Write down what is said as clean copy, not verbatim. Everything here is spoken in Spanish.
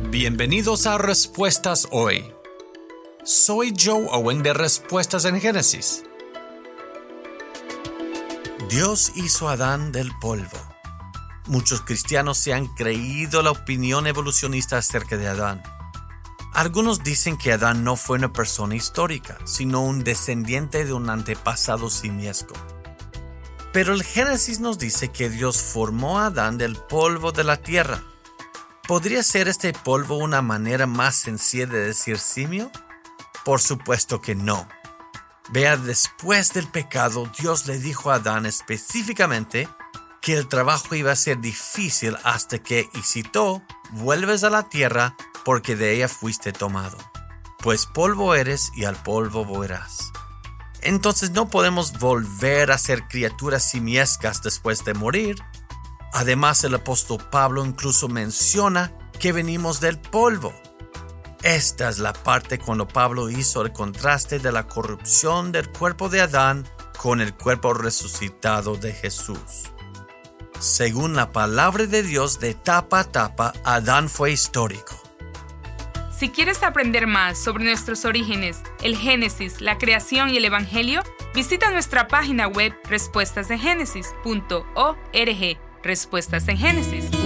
Bienvenidos a Respuestas Hoy. Soy Joe Owen de Respuestas en Génesis. Dios hizo a Adán del polvo. Muchos cristianos se han creído la opinión evolucionista acerca de Adán. Algunos dicen que Adán no fue una persona histórica, sino un descendiente de un antepasado simiesco. Pero el Génesis nos dice que Dios formó a Adán del polvo de la tierra. ¿Podría ser este polvo una manera más sencilla de decir simio? Por supuesto que no. Vea, después del pecado, Dios le dijo a Adán específicamente que el trabajo iba a ser difícil hasta que, y citó, vuelves a la tierra porque de ella fuiste tomado. Pues polvo eres y al polvo volverás. Entonces no podemos volver a ser criaturas simiescas después de morir. Además, el apóstol Pablo incluso menciona que venimos del polvo. Esta es la parte cuando Pablo hizo el contraste de la corrupción del cuerpo de Adán con el cuerpo resucitado de Jesús. Según la palabra de Dios, de tapa a tapa, Adán fue histórico. Si quieres aprender más sobre nuestros orígenes, el Génesis, la creación y el Evangelio, visita nuestra página web respuestasengénesis.org. Respuestas en Génesis.